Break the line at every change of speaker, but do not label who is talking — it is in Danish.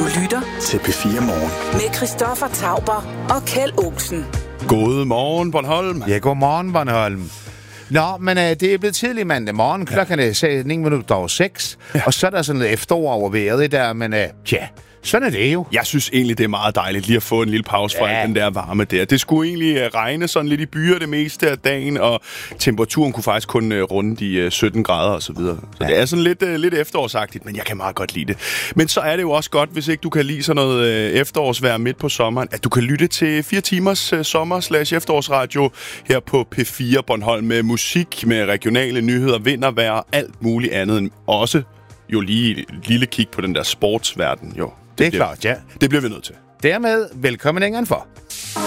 lytter
til P4 Morgen
med Christoffer Tauber og Kjeld Olsen.
God morgen, Bornholm.
Ja, god morgen, Bornholm. Nå, men det er blevet tidlig mandag morgen. Klokken er 9 minutter over 6. Ja. Og så er der sådan lidt efterår over vejret der, men sådan er det jo.
Jeg synes egentlig, det er meget dejligt lige at få en lille pause fra den der varme der. Det skulle egentlig regne sådan lidt i byer det meste af dagen, og temperaturen kunne faktisk kun runde de 17 grader og så videre. Så det er sådan lidt efterårsagtigt, men jeg kan meget godt lide det. Men så er det jo også godt, hvis ikke du kan lide sådan noget efterårsvejr midt på sommeren, at du kan lytte til 4 timers sommer/efterårsradio her på P4 Bornholm med musik, med regionale nyheder, vintervejr og alt muligt andet. Også jo lige et lille kig på den der sportsverden, jo.
Det er klart, ja.
Det bliver vi nødt til.
Dermed velkommen for.